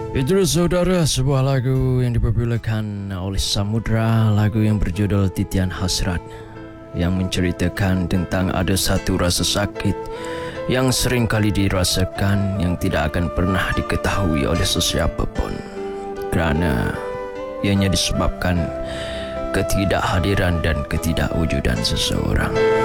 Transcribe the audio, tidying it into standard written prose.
Itu saudara sebuah lagu yang dipopularkan oleh Samudra, lagu yang berjudul Titian Hasrat, yang menceritakan tentang ada satu rasa sakit yang sering kali dirasakan yang tidak akan pernah diketahui oleh sesiapa pun, kerana ianya disebabkan ketidakhadiran dan ketidakwujudan seseorang.